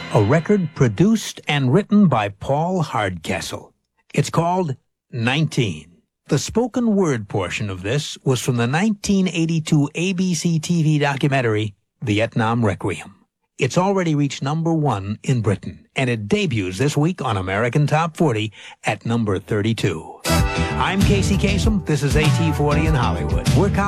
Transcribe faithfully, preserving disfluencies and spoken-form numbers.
A record produced and written by Paul Hardcastle. It's called nineteen. The spoken word portion of this was from the nineteen eighty-two A B C T V documentary, Vietnam Requiem. It's already reached number one in Britain, and it debuts this week on American Top forty at number thirty-two. I'm Casey Kasem. This is A T forty in Hollywood. We're